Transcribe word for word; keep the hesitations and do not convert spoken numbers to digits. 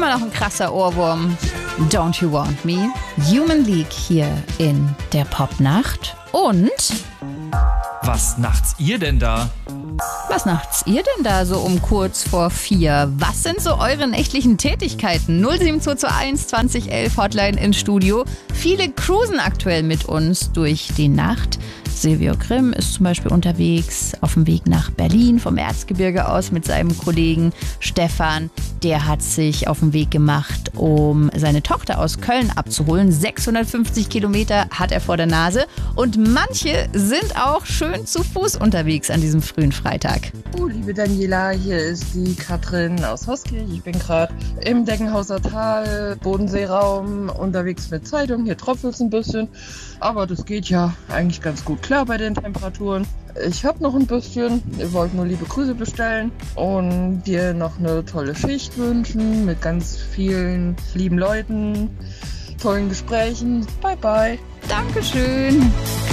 Immer noch ein krasser Ohrwurm. Don't You Want Me? Human League hier in der Popnacht. Und... Was nachts ihr denn da? Was nachts ihr denn da so um kurz vor vier? Was sind so eure nächtlichen Tätigkeiten? null sieben zwei zwei eins zwanzig elf Hotline ins Studio. Viele cruisen aktuell mit uns durch die Nacht. Silvio Grimm ist zum Beispiel unterwegs auf dem Weg nach Berlin vom Erzgebirge aus mit seinem Kollegen Stefan. Der hat sich auf den Weg gemacht, um seine Tochter aus Köln abzuholen. sechshundertfünfzig Kilometer hat er vor der Nase. Und manche sind auch schön zu Fuß unterwegs an diesem frühen Freitag. Oh, liebe Daniela, hier ist die Katrin aus Hoskirch. Ich bin gerade im Deckenhauser Tal, Bodenseeraum, unterwegs mit Zeitung. Hier tropft es ein bisschen, aber das geht ja eigentlich ganz gut klar bei den Temperaturen. Ich habe noch ein bisschen, ihr wollt nur liebe Grüße bestellen und dir noch eine tolle Schicht wünschen mit ganz vielen lieben Leuten, tollen Gesprächen. Bye, bye. Dankeschön.